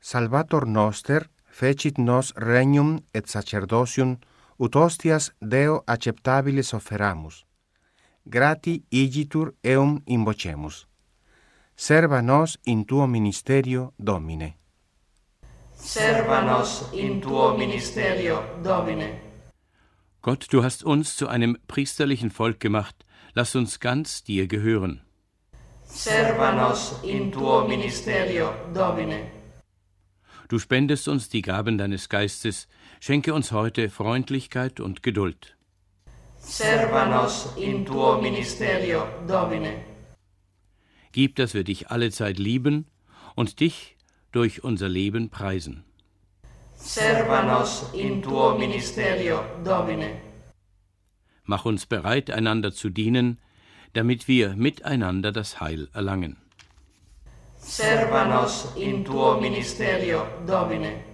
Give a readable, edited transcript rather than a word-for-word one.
Salvator noster fecit nos regnum et sacerdosium ut hostias Deo acceptabilis offeramus. Grati igitur eum invocemus. Serva nos in tuo ministerio, Domine. Serva nos in tuo ministerio, Domine. Gott, du hast uns zu einem priesterlichen Volk gemacht. Lass uns ganz dir gehören. Serva nos in tuo ministerio, Domine. Du spendest uns die Gaben deines Geistes. Schenke uns heute Freundlichkeit und Geduld. Serva nos in tuo ministerio, Domine. Gib, dass wir dich allezeit lieben und dich durch unser Leben preisen. Serva nos in tuo ministerio, Domine. Mach uns bereit, einander zu dienen, damit wir miteinander das Heil erlangen. Serva nos in tuo ministerio, Domine.